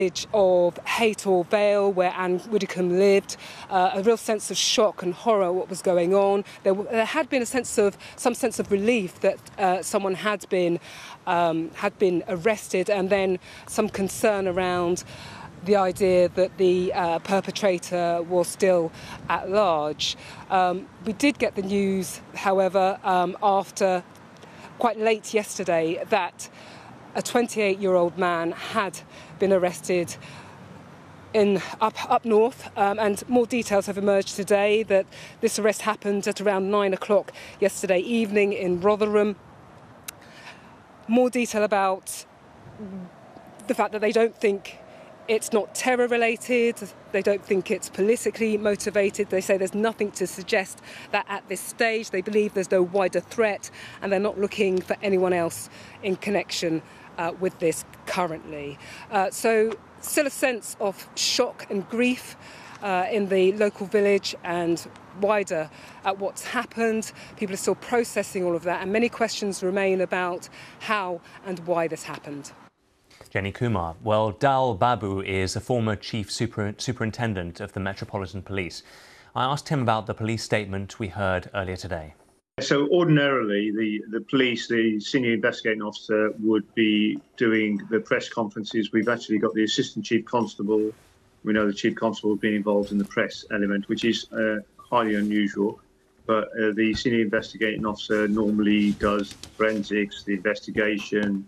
of Haytor Vale, where Anne Widdecombe lived, a real sense of shock and horror at what was going on. There had been some sense of relief that someone had been arrested, and then some concern around the idea that the perpetrator was still at large. We did get the news, however, after quite late yesterday, that a 28-year-old man had been arrested up north, and more details have emerged today that this arrest happened at around 9 o'clock yesterday evening in Rotherham. More detail about the fact that they don't think it's not terror related, they don't think it's politically motivated. They say there's nothing to suggest that at this stage. They believe there's no wider threat, and they're not looking for anyone else in connection with this currently. So still a sense of shock and grief in the local village and wider at what's happened. People are still processing all of that, and many questions remain about how and why this happened. Jenny Kumar. Well, Dal Babu is a former chief superintendent of the Metropolitan Police. I asked him about the police statement we heard earlier today. So ordinarily, the police, the senior investigating officer, would be doing the press conferences. We've actually got the assistant chief constable. We know the chief constable has been involved in the press element, which is highly unusual. But the senior investigating officer normally does forensics, the investigation,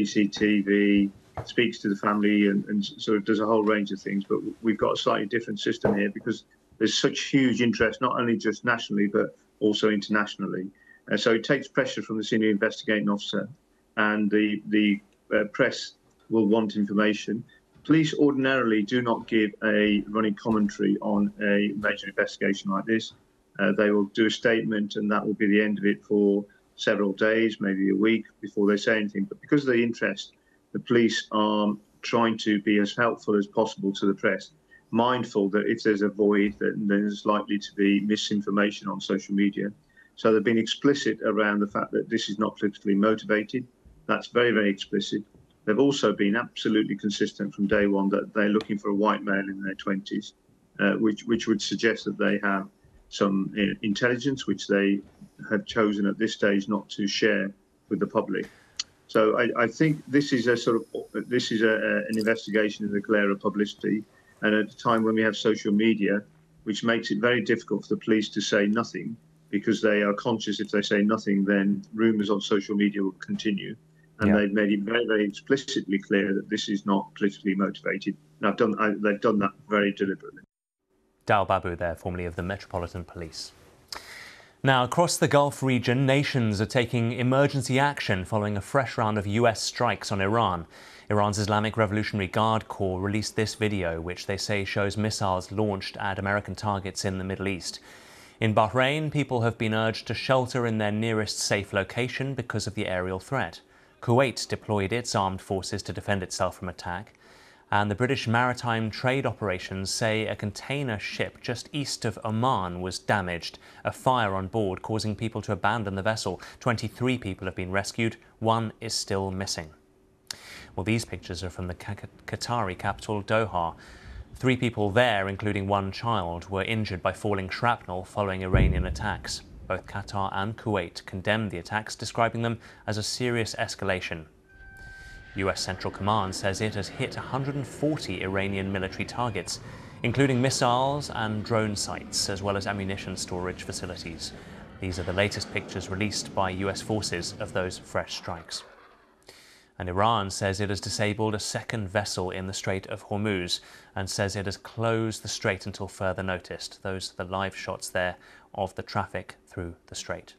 CCTV, speaks to the family, and sort of does a whole range of things. But we've got a slightly different system here because there's such huge interest, not only just nationally, but also internationally. So it takes pressure from the senior investigating officer, and the press will want information. Police ordinarily do not give a running commentary on a major investigation like this. They will do a statement, and that will be the end of it for several days, maybe a week, before they say anything. But because of the interest, the police are trying to be as helpful as possible to the press, mindful that if there's a void, then there's likely to be misinformation on social media. So they've been explicit around the fact that this is not politically motivated. That's very, very explicit. They've also been absolutely consistent from day one that they're looking for a white male in their 20s, which would suggest that they have some intelligence, which they have chosen at this stage not to share with the public. So I think this is an investigation in the glare of publicity, and at a time when we have social media, which makes it very difficult for the police to say nothing, because they are conscious if they say nothing, then rumours on social media will continue. And they've made it very, very explicitly clear that this is not politically motivated. And they've done that very deliberately. Dal Babu there, formerly of the Metropolitan Police. Now, across the Gulf region, nations are taking emergency action following a fresh round of US strikes on Iran. Iran's Islamic Revolutionary Guard Corps released this video, which they say shows missiles launched at American targets in the Middle East. In Bahrain, people have been urged to shelter in their nearest safe location because of the aerial threat. Kuwait deployed its armed forces to defend itself from attack. And the British Maritime Trade Operations say a container ship just east of Oman was damaged, a fire on board causing people to abandon the vessel. 23 people have been rescued, one is still missing. Well, these pictures are from the Qatari capital, Doha. 3 people there, including 1 child, were injured by falling shrapnel following Iranian attacks. Both Qatar and Kuwait condemned the attacks, describing them as a serious escalation. US Central Command says it has hit 140 Iranian military targets, including missiles and drone sites, as well as ammunition storage facilities. These are the latest pictures released by US forces of those fresh strikes. And Iran says it has disabled a second vessel in the Strait of Hormuz and says it has closed the strait until further notice. Those are the live shots there of the traffic through the strait.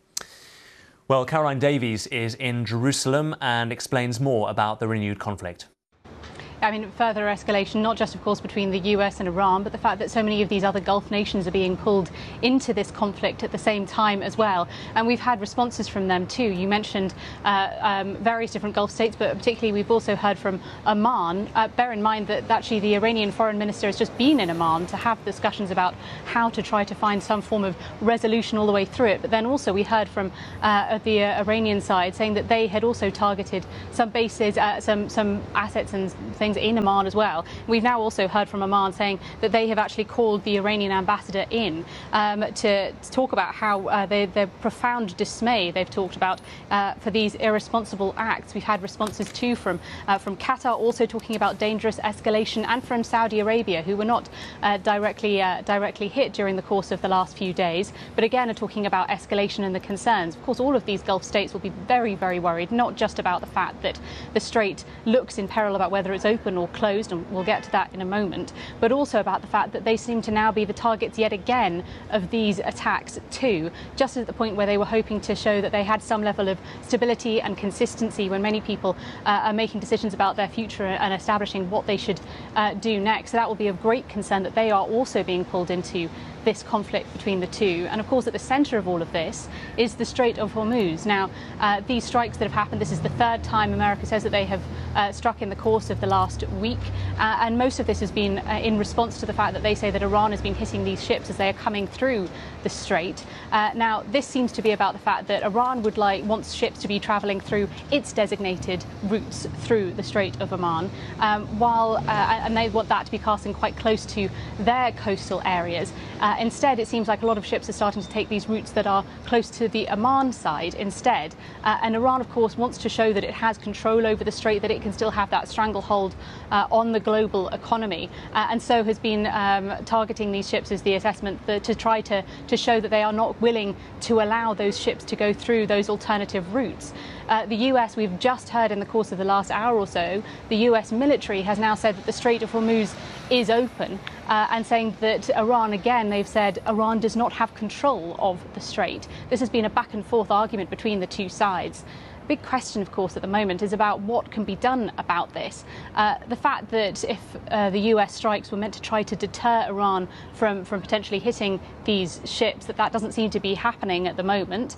Well, Caroline Davies is in Jerusalem and explains more about the renewed conflict. I mean, further escalation, not just, of course, between the US and Iran, but the fact that so many of these other Gulf nations are being pulled into this conflict at the same time as well. And we've had responses from them too. You mentioned various different Gulf states, but particularly we've also heard from Oman. Bear in mind that actually the Iranian foreign minister has just been in Oman to have discussions about how to try to find some form of resolution all the way through it. But then also we heard from the Iranian side saying that they had also targeted some bases, some assets and things lines in Amman as well. We've now also heard from Amman saying that they have actually called the Iranian ambassador in to talk about how their profound dismay they've talked about for these irresponsible acts. We've had responses too from Qatar, also talking about dangerous escalation, and from Saudi Arabia, who were not directly hit during the course of the last few days, but again are talking about escalation and the concerns. Of course, all of these Gulf states will be very, very worried, not just about the fact that the strait looks in peril about whether it's open or closed, and we'll get to that in a moment, but also about the fact that they seem to now be the targets yet again of these attacks too, just at the point where they were hoping to show that they had some level of stability and consistency when many people are making decisions about their future and establishing what they should do next. So that will be of great concern that they are also being pulled into this conflict between the two. And of course, at the centre of all of this is the Strait of Hormuz. Now, these strikes that have happened, this is the third time America says that they have struck in the course of the last week, and most of this has been in response to the fact that they say that Iran has been hitting these ships as they are coming through the strait. Now, this seems to be about the fact that Iran wants ships to be travelling through its designated routes through the Strait of Oman, and they want that to be casting quite close to their coastal areas. Instead, it seems like a lot of ships are starting to take these routes that are close to the Oman side instead. And Iran, of course, wants to show that it has control over the strait, that it can still have that stranglehold on the global economy, and so has been targeting these ships, as the assessment, to try to show that they are not willing to allow those ships to go through those alternative routes. The US, we've just heard in the course of the last hour or so, the US military has now said that the Strait of Hormuz is open, and saying that Iran, again, they've said Iran does not have control of the strait. This has been a back and forth argument between the two sides. Big question, of course, at the moment is about what can be done about this. The fact that if the US strikes were meant to try to deter Iran from potentially hitting these ships, that doesn't seem to be happening at the moment.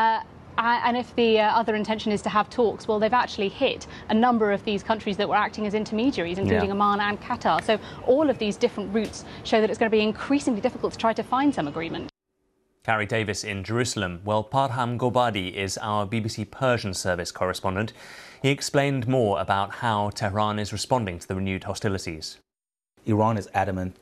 And if the other intention is to have talks, well, they've actually hit a number of these countries that were acting as intermediaries, including Oman and Qatar. So all of these different routes show that it's going to be increasingly difficult to try to find some agreement. Carrie Davis in Jerusalem. Well, Parham Gobadi is our BBC Persian service correspondent. He explained more about how Tehran is responding to the renewed hostilities. Iran is adamant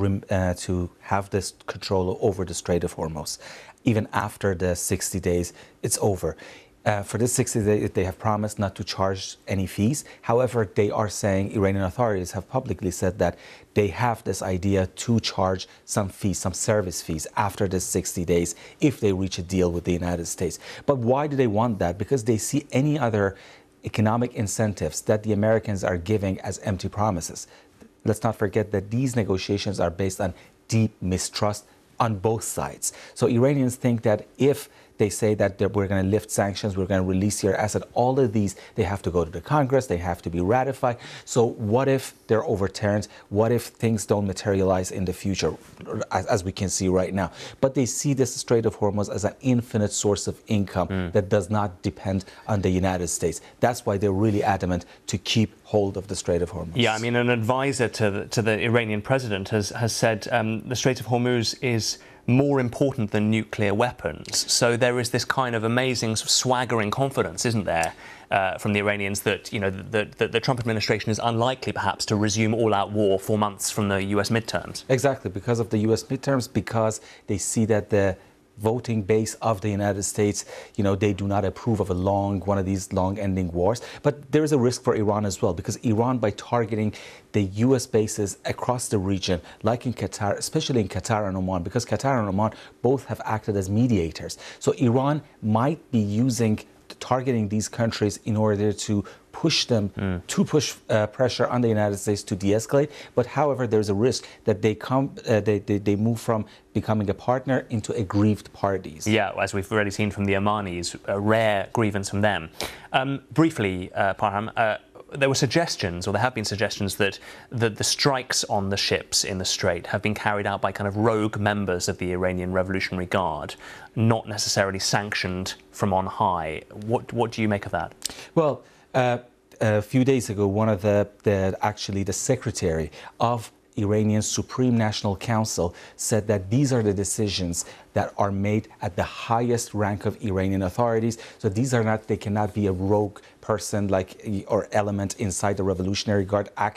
to have this control over the Strait of Hormuz. Even after the 60 days, it's over. For this 60 days, they have promised not to charge any fees. However, they are saying, Iranian authorities have publicly said that they have this idea to charge some fees, some service fees after the 60 days if they reach a deal with the United States. But why do they want that? Because they see any other economic incentives that the Americans are giving as empty promises. Let's not forget that these negotiations are based on deep mistrust on both sides. So Iranians think that if they say that we're going to lift sanctions, we're going to release your asset, all of these, they have to go to the Congress, they have to be ratified. So what if they're overturned? What if things don't materialize in the future, as we can see right now? But they see this Strait of Hormuz as an infinite source of income that does not depend on the United States. That's why they're really adamant to keep hold of the Strait of Hormuz. Yeah, I mean, an advisor to the Iranian president has said the Strait of Hormuz is more important than nuclear weapons. So there is this kind of amazing sort of swaggering confidence, isn't there, from the Iranians that, you know, the Trump administration is unlikely perhaps to resume all-out war 4 months from the US midterms. Exactly, because of the US midterms, because they see that the voting base of the United States, you know, they do not approve of one of these long-ending wars. But there is a risk for Iran as well, because Iran, by targeting the US bases across the region, like in Qatar, especially in Qatar and Oman, because Qatar and Oman both have acted as mediators. So Iran might be targeting these countries in order to push them, push pressure on the United States to de-escalate. But however, there's a risk that they move from becoming a partner into aggrieved parties. Yeah, as we've already seen from the Omanis, a rare grievance from them. Briefly, Parham, there were suggestions, or there have been suggestions, that the strikes on the ships in the Strait have been carried out by kind of rogue members of the Iranian Revolutionary Guard, not necessarily sanctioned from on high. What do you make of that? Well, a few days ago, one of actually the secretary of Iranian Supreme National Council said that these are the decisions that are made at the highest rank of Iranian authorities. So these are not, they cannot be a rogue person or element inside the Revolutionary Guard